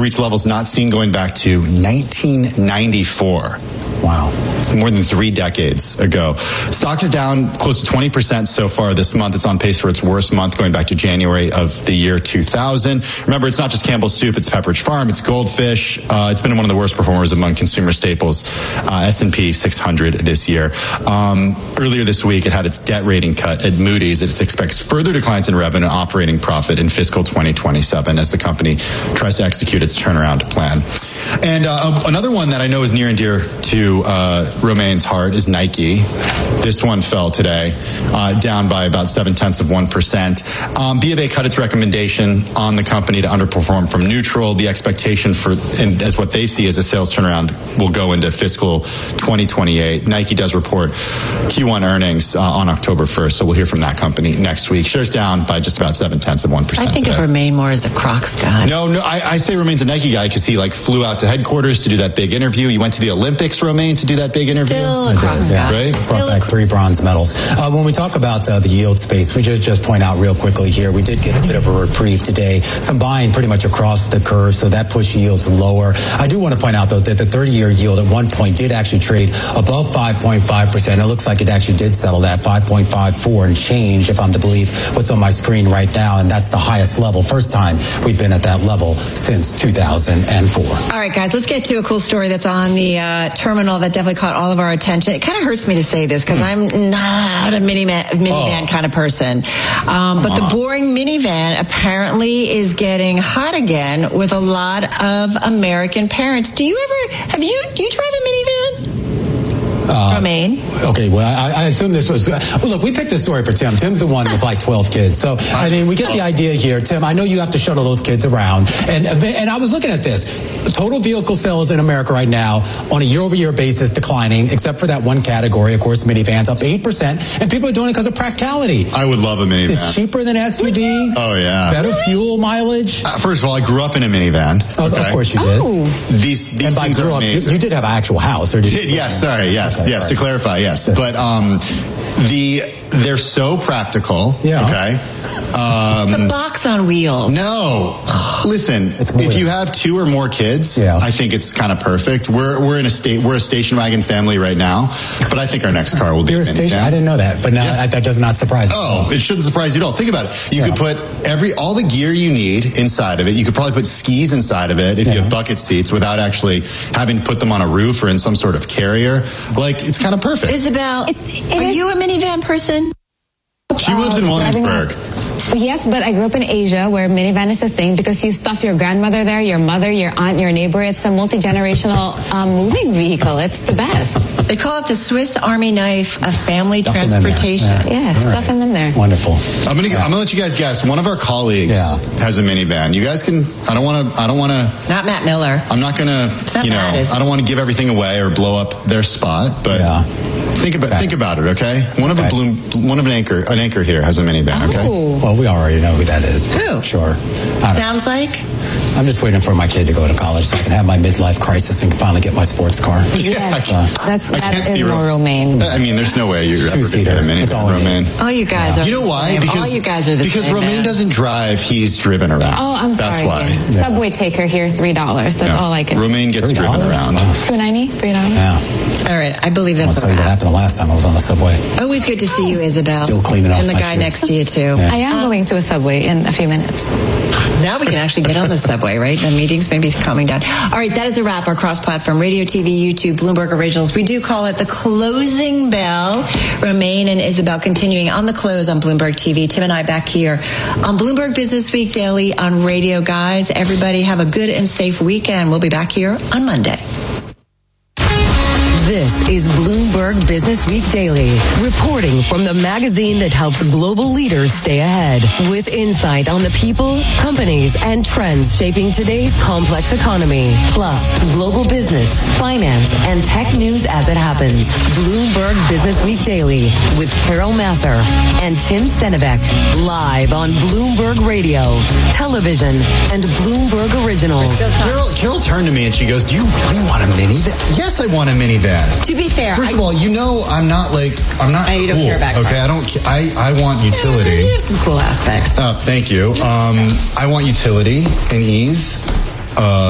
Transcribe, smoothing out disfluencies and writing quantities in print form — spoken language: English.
reach levels not seen going back to 1994. Wow. More than 3 decades ago. Stock is down close to 20% so far this month. It's on pace for its worst month going back to January of the year 2000. Remember, it's not just Campbell's Soup, it's Pepperidge Farm, it's Goldfish. It's been one of the worst performers among consumer staples, S&P 600 this year. Earlier this week, it had its debt rating cut at Moody's. It expects further declines in revenue and operating profit in fiscal 2027 as the company tries to execute its turnaround plan. And another one that I know is near and dear to Romaine's heart is Nike. This one fell today, down by about 0.7%. B of A cut its recommendation on the company to underperform from neutral. The expectation for, and as what they see as a sales turnaround, will go into fiscal 2028. Nike does report Q1 earnings on October 1st, so we'll hear from that company next week. Shares down by just about 0.7%. I think of Romaine more as a Crocs guy. No, I say Romaine's a Nike guy because he flew out to headquarters to do that big interview. You went to the Olympics, Romaine, to do that big interview. Still a Crocs guy. Right? Brought back 3 bronze medals. When we talk about the yield space, we just point out real quickly here, we did get a bit of a reprieve today. Some buying pretty much across the curve, so that pushed yields lower. I do want to point out, though, that the 30-year yield at one point did actually trade above 5.5%. It looks like it actually did settle at 5.54 and change, if I'm to believe what's on my screen right now, and that's the highest level. First time we've been at that level since 2004. All right, guys, let's get to a cool story that's on the terminal that definitely caught all of our attention. It kind of hurts me to say this because I'm not a minivan kind of person. But the boring minivan apparently is getting hot again with a lot of American parents. Do you drive a minivan? Romaine? Okay, well, I assume this was... well, look, we picked this story for Tim. Tim's the one with 12 kids. So, I mean, we get the idea here. Tim, I know you have to shuttle those kids around. And I was looking at this. Total vehicle sales in America right now on a year-over-year basis declining, except for that one category, of course, minivans up 8%. And people are doing it because of practicality. I would love a minivan. It's cheaper than SUV. Oh, yeah. Better fuel mileage. First of all, I grew up in a minivan. Okay. Of course you did. Oh. These things are amazing. You did have an actual house, or did you? Yes, sorry, yes. Okay, yes, right. To clarify, yes. But they're so practical. Yeah. Okay. It's a box on wheels. No. Listen, if you have 2 or more kids, I think it's kind of perfect. We're a station wagon family right now, but I think our next car will be a station. I didn't know that, but now that does not surprise me. Oh, it shouldn't surprise you at all. Think about it. You could put all the gear you need inside of it. You could probably put skis inside of it if you have bucket seats without actually having to put them on a roof or in some sort of carrier. It's kind of perfect. Isabel, are you a minivan person? She lives in Williamsburg. Yes, but I grew up in Asia where minivan is a thing because you stuff your grandmother there, your mother, your aunt, your neighbor. It's a multi-generational moving vehicle. It's the best. They call it the Swiss Army knife of family transportation. Yeah, stuff them in there. Wonderful. I'm gonna let you guys guess. One of our colleagues has a minivan. You guys can. I don't want to. Not Matt Miller. I'm not gonna. I don't want to give everything away or blow up their spot. But think about it. Okay. One of an anchor here has a minivan. Okay. Oh. Well, we already know who that is. Who? Sure. Sounds like? I'm just waiting for my kid to go to college so I can have my midlife crisis and finally get my sports car. Yes. That's more Romaine. I mean, there's no way you're ever going to get a minivan, Romaine. Oh, you guys are. You know why? All you guys are the because same. Romaine doesn't drive; he's driven around. Oh, I'm sorry. That's why. Subway taker here, $3. That's all I can. Romaine gets $3? driven around. $2.90, $3. Yeah. All right, I believe that's I'll tell you what happened the last time I was on the subway. Always good to see you, Isabel. Still cleaning off and the my guy shoe. next to you too. I am going to a Subway in a few minutes. Now we can actually get on the subway, right? The meetings maybe calming down. All right, that is a wrap. Our cross-platform, radio, TV, YouTube, Bloomberg Originals. We do call it the closing bell. Romaine and Isabel continuing on the close on Bloomberg TV. Tim and I back here on Bloomberg Business Week Daily on radio. Guys, everybody have a good and safe weekend. We'll be back here on Monday. This is Bloomberg Business Week Daily, reporting from the magazine that helps global leaders stay ahead, with insight on the people, companies, and trends shaping today's complex economy, plus global business, finance, and tech news as it happens. Bloomberg Business Week Daily with Carol Masser and Tim Stenbeck, live on Bloomberg Radio, television, and Bloomberg Originals. Carol turned to me and she goes, "Do you really want a minivan?" Yes, I want a minivan. To be fair, first of all, you know I'm not cool. You don't care about okay, I want utility. You have some cool aspects. Thank you. I want utility and ease.